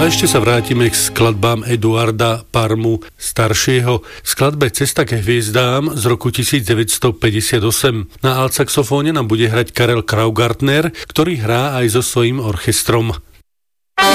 A ešte sa vrátime k skladbám Eduarda Parmu staršieho. V skladbe Cesta ke hviezdám z roku 1958 na altsaxofóne nám bude hrať Karel Kraugartner, ktorý hrá aj so svojím orchestrom.